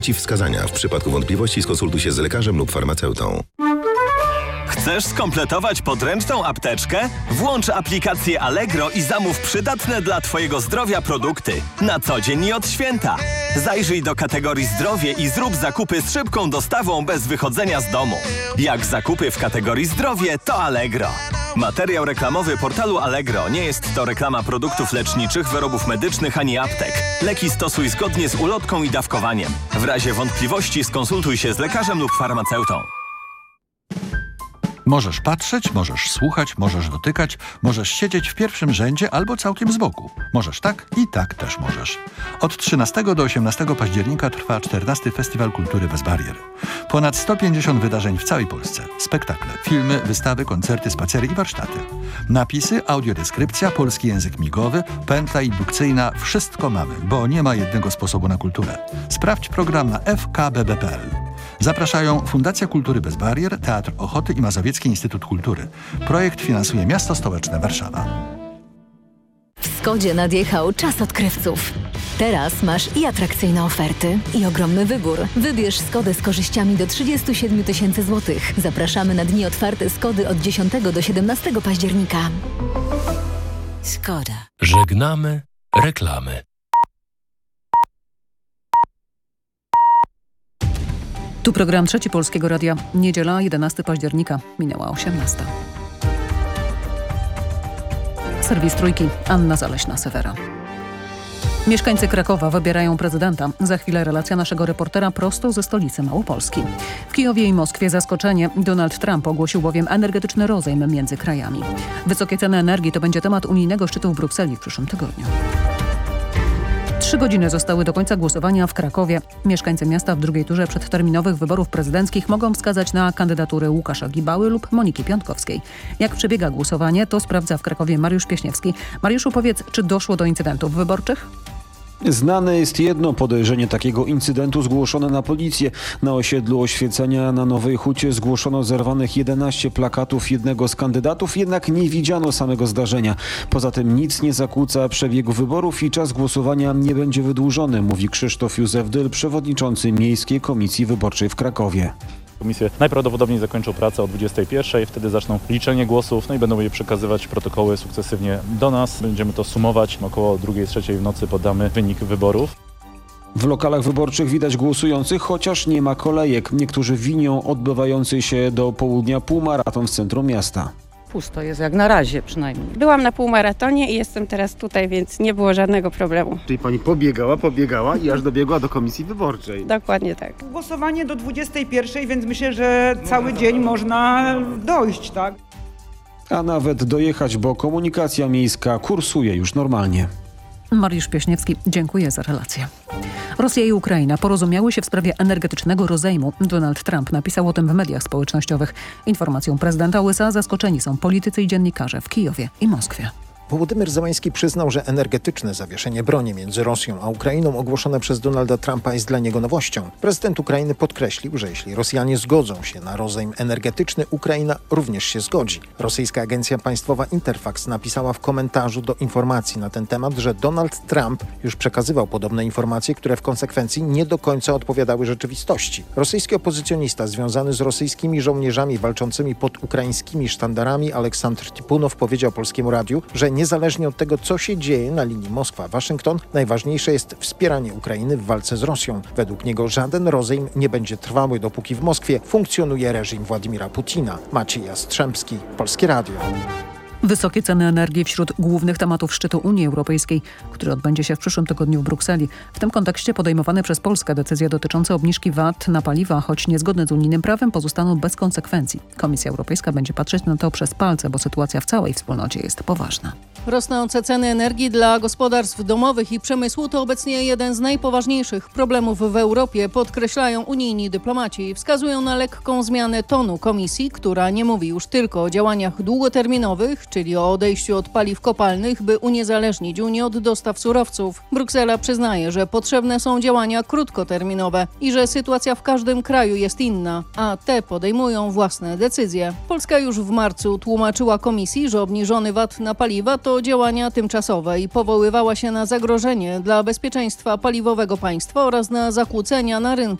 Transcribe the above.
Ci wskazania. W przypadku wątpliwości skonsultuj się z lekarzem lub farmaceutą. Chcesz skompletować podręczną apteczkę? Włącz aplikację Allegro i zamów przydatne dla Twojego zdrowia produkty. Na co dzień i od święta. Zajrzyj do kategorii zdrowie i zrób zakupy z szybką dostawą bez wychodzenia z domu. Jak zakupy w kategorii zdrowie, to Allegro. Materiał reklamowy portalu Allegro. Nie jest to reklama produktów leczniczych, wyrobów medycznych ani aptek. Leki stosuj zgodnie z ulotką i dawkowaniem. W razie wątpliwości skonsultuj się z lekarzem lub farmaceutą. Możesz patrzeć, możesz słuchać, możesz dotykać, możesz siedzieć w pierwszym rzędzie albo całkiem z boku. Możesz tak i tak też możesz. Od 13 do 18 października trwa 14. Festiwal Kultury Bez Barier. Ponad 150 wydarzeń w całej Polsce. Spektakle, filmy, wystawy, koncerty, spacery i warsztaty. Napisy, audiodeskrypcja, polski język migowy, pętla indukcyjna. Wszystko mamy, bo nie ma jednego sposobu na kulturę. Sprawdź program na fkbb.pl. Zapraszają Fundacja Kultury Bez Barier, Teatr Ochoty i Mazowiecki Instytut Kultury. Projekt finansuje Miasto Stołeczne Warszawa. W Skodzie nadjechał czas odkrywców. Teraz masz i atrakcyjne oferty, i ogromny wybór. Wybierz Skodę z korzyściami do 37 000 złotych. Zapraszamy na dni otwarte Skody od 10 do 17 października. Skoda. Żegnamy reklamy. Tu program Trzeci Polskiego Radia. Niedziela, 11 października. Minęła 18. Serwis Trójki. Anna Zaleśna-Sewera. Mieszkańcy Krakowa wybierają prezydenta. Za chwilę relacja naszego reportera prosto ze stolicy Małopolski. W Kijowie i Moskwie zaskoczenie. Donald Trump ogłosił bowiem energetyczny rozejm między krajami. Wysokie ceny energii to będzie temat unijnego szczytu w Brukseli w przyszłym tygodniu. 3 godziny zostały do końca głosowania w Krakowie. Mieszkańcy miasta w drugiej turze przedterminowych wyborów prezydenckich mogą wskazać na kandydatury Łukasza Gibały lub Moniki Piątkowskiej. Jak przebiega głosowanie, to sprawdza w Krakowie Mariusz Pieśniewski. Mariuszu, powiedz, czy doszło do incydentów wyborczych? Znane jest jedno podejrzenie takiego incydentu zgłoszone na policję. Na osiedlu Oświecenia na Nowej Hucie zgłoszono zerwanych 11 plakatów jednego z kandydatów, jednak nie widziano samego zdarzenia. Poza tym nic nie zakłóca przebiegu wyborów i czas głosowania nie będzie wydłużony, mówi Krzysztof Józef Dyl, przewodniczący Miejskiej Komisji Wyborczej w Krakowie. Komisje najprawdopodobniej zakończą pracę o 21:00, wtedy zaczną liczenie głosów, no i będą je przekazywać protokoły sukcesywnie do nas. Będziemy to sumować, około 2:00-3:00 w nocy podamy wynik wyborów. W lokalach wyborczych widać głosujących, chociaż nie ma kolejek. Niektórzy winią odbywający się do południa półmaraton w centrum miasta. Pusto jest, jak na razie przynajmniej. Byłam na półmaratonie i jestem teraz tutaj, więc nie było żadnego problemu. Czyli pani pobiegała i aż dobiegła do komisji wyborczej. Dokładnie tak. Głosowanie do 21:00, więc myślę, że cały dzień można dojść, tak? A nawet dojechać, bo komunikacja miejska kursuje już normalnie. Mariusz Pieśniewski, dziękuję za relację. Rosja i Ukraina porozumiały się w sprawie energetycznego rozejmu. Donald Trump napisał o tym w mediach społecznościowych. Informacją prezydenta USA zaskoczeni są politycy i dziennikarze w Kijowie i Moskwie. Wołodymyr Zełański przyznał, że energetyczne zawieszenie broni między Rosją a Ukrainą ogłoszone przez Donalda Trumpa jest dla niego nowością. Prezydent Ukrainy podkreślił, że jeśli Rosjanie zgodzą się na rozejm energetyczny, Ukraina również się zgodzi. Rosyjska agencja państwowa Interfax napisała w komentarzu do informacji na ten temat, że Donald Trump już przekazywał podobne informacje, które w konsekwencji nie do końca odpowiadały rzeczywistości. Rosyjski opozycjonista związany z rosyjskimi żołnierzami walczącymi pod ukraińskimi sztandarami Aleksandr Tipunow powiedział Polskiemu Radiu, że niezależnie od tego, co się dzieje na linii Moskwa-Waszyngton, najważniejsze jest wspieranie Ukrainy w walce z Rosją. Według niego żaden rozejm nie będzie trwały, dopóki w Moskwie funkcjonuje reżim Władimira Putina. Maciej Jastrzębski, Polskie Radio. Wysokie ceny energii wśród głównych tematów szczytu Unii Europejskiej, który odbędzie się w przyszłym tygodniu w Brukseli. W tym kontekście podejmowane przez Polskę decyzje dotyczące obniżki VAT na paliwa, choć niezgodne z unijnym prawem, pozostaną bez konsekwencji. Komisja Europejska będzie patrzeć na to przez palce, bo sytuacja w całej wspólnocie jest poważna. Rosnące ceny energii dla gospodarstw domowych i przemysłu to obecnie jeden z najpoważniejszych problemów w Europie, podkreślają unijni dyplomaci. Wskazują na lekką zmianę tonu Komisji, która nie mówi już tylko o działaniach długoterminowych czyli o odejściu od paliw kopalnych, by uniezależnić Unię od dostaw surowców. Bruksela przyznaje, że potrzebne są działania krótkoterminowe i że sytuacja w każdym kraju jest inna, a te podejmują własne decyzje. Polska już w marcu tłumaczyła Komisji, że obniżony VAT na paliwa to działania tymczasowe i powoływała się na zagrożenie dla bezpieczeństwa paliwowego państwa oraz na zakłócenia na rynku